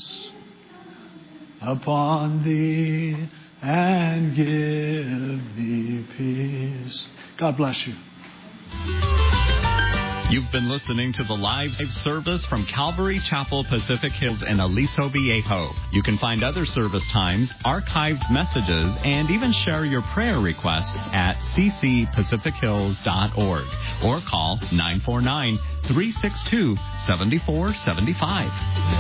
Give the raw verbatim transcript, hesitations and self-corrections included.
eyes upon thee and give thee peace. God bless you. You've been listening to the live service from Calvary Chapel, Pacific Hills in Aliso Viejo. You can find other service times, archived messages, and even share your prayer requests at c c pacific hills dot org or call nine four nine, three six two, seven four seven five.